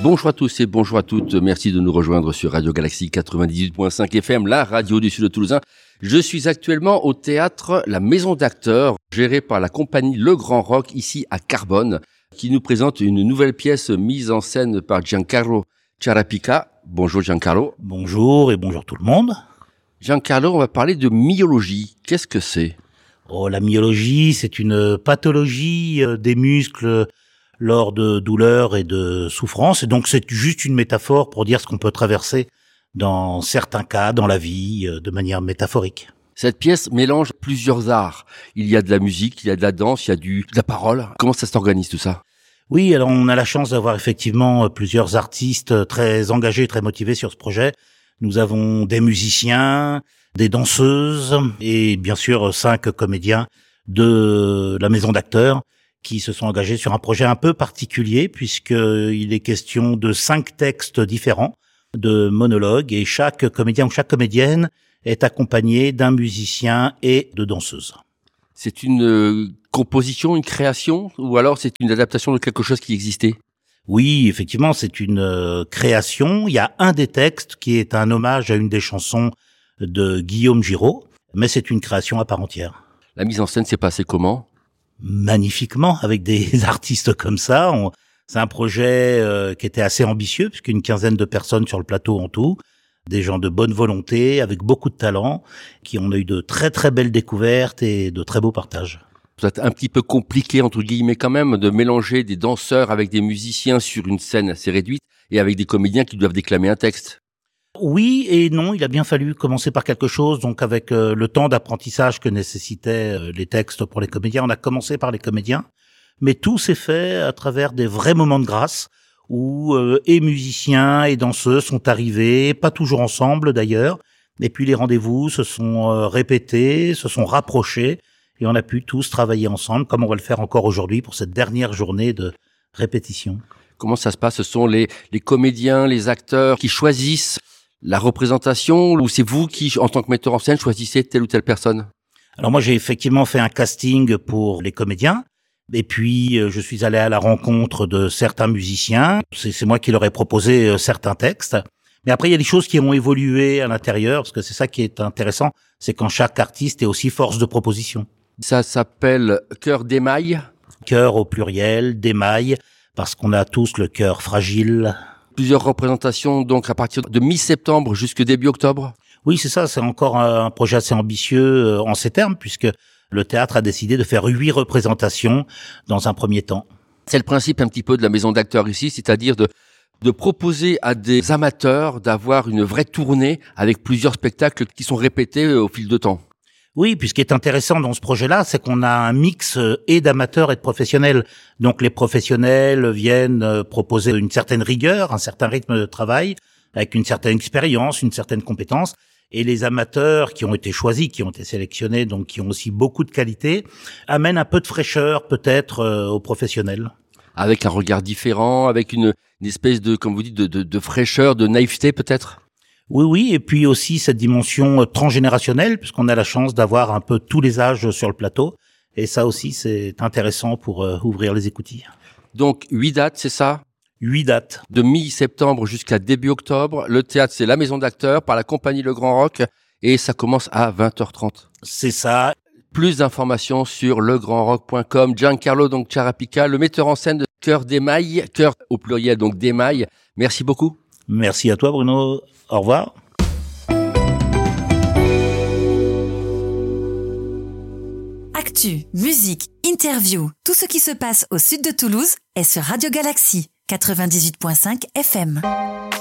Bonjour à tous et bonjour à toutes. Merci de nous rejoindre sur Radio Galaxie 98.5 FM, la radio du Sud de Toulousain. Je suis actuellement au théâtre La Maison d'Acteurs, géré par la compagnie Le Grand Rock, ici à Carbone, qui nous présente une nouvelle pièce mise en scène par Giancarlo Ciarapica. Bonjour Giancarlo. Bonjour et bonjour tout le monde. Giancarlo, on va parler de myologie. Qu'est-ce que c'est ? La myologie, c'est une pathologie des muscles lors de douleurs et de souffrances. Et donc, c'est juste une métaphore pour dire ce qu'on peut traverser dans certains cas, dans la vie, de manière métaphorique. Cette pièce mélange plusieurs arts. Il y a de la musique, il y a de la danse, il y a de la parole. Comment ça s'organise tout ça ? Oui, alors on a la chance d'avoir effectivement plusieurs artistes très engagés, très motivés sur ce projet. Nous avons des musiciens, des danseuses et bien sûr 5 comédiens de la maison d'acteurs qui se sont engagés sur un projet un peu particulier puisqu'il est question de 5 textes différents de monologues et chaque comédien ou chaque comédienne est accompagné d'un musicien et de danseuses. C'est une composition, une création ou alors c'est une adaptation de quelque chose qui existait ? Oui, effectivement, c'est une création. Il y a un des textes qui est un hommage à une des chansons de Guillaume Giraud, mais c'est une création à part entière. La mise en scène s'est passée comment ? Magnifiquement, avec des artistes comme ça. C'est un projet qui était assez ambitieux, puisqu'une quinzaine de personnes sur le plateau en tout, des gens de bonne volonté, avec beaucoup de talent, qui ont eu de très très belles découvertes et de très beaux partages. C'est un petit peu compliqué, entre guillemets quand même, de mélanger des danseurs avec des musiciens sur une scène assez réduite et avec des comédiens qui doivent déclamer un texte. Oui et non, il a bien fallu commencer par quelque chose, donc avec le temps d'apprentissage que nécessitaient les textes pour les comédiens, on a commencé par les comédiens, mais tout s'est fait à travers des vrais moments de grâce, où et musiciens et danseurs sont arrivés, pas toujours ensemble d'ailleurs, et puis les rendez-vous se sont répétés, se sont rapprochés, et on a pu tous travailler ensemble, comme on va le faire encore aujourd'hui pour cette dernière journée de répétition. Comment ça se passe ? Ce sont les comédiens, les acteurs qui choisissent la représentation ou c'est vous qui, en tant que metteur en scène, choisissez telle ou telle personne ? Alors moi, j'ai effectivement fait un casting pour les comédiens. Et puis, je suis allé à la rencontre de certains musiciens. C'est moi qui leur ai proposé certains textes. Mais après, il y a des choses qui ont évolué à l'intérieur, parce que c'est ça qui est intéressant, c'est quand chaque artiste est aussi force de proposition. Ça s'appelle Cœur d'émail. Cœur au pluriel, d'émail, parce qu'on a tous le cœur fragile. Plusieurs représentations, donc à partir de mi-septembre jusqu'au début octobre. Oui, c'est ça, c'est encore un projet assez ambitieux en ces termes, puisque le théâtre a décidé de faire 8 représentations dans un premier temps. C'est le principe un petit peu de la maison d'acteurs ici, c'est-à-dire de proposer à des amateurs d'avoir une vraie tournée avec plusieurs spectacles qui sont répétés au fil de temps. Oui, puis ce qui est intéressant dans ce projet-là, c'est qu'on a un mix et d'amateurs et de professionnels. Donc les professionnels viennent proposer une certaine rigueur, un certain rythme de travail, avec une certaine expérience, une certaine compétence. Et les amateurs qui ont été choisis, qui ont été sélectionnés, donc qui ont aussi beaucoup de qualité, amènent un peu de fraîcheur peut-être aux professionnels. Avec un regard différent, avec une espèce de, comme vous dites, de fraîcheur, de naïveté peut-être ? Oui, et puis aussi cette dimension transgénérationnelle, puisqu'on a la chance d'avoir un peu tous les âges sur le plateau. Et ça aussi, c'est intéressant pour ouvrir les écoutilles. Donc, 8 dates, c'est ça ? 8 dates. De mi-septembre jusqu'à début octobre. Le théâtre, c'est la maison d'acteurs par la compagnie Le Grand Rock. Et ça commence à 20h30. C'est ça. Plus d'informations sur legrandrock.com. Giancarlo donc Ciarapica, le metteur en scène de Cœur d'émail, cœur au pluriel donc d'émail. Merci beaucoup. Merci à toi Bruno. Au revoir. Actu, musique, interview, tout ce qui se passe au sud de Toulouse est sur Radio Galaxie 98.5 FM.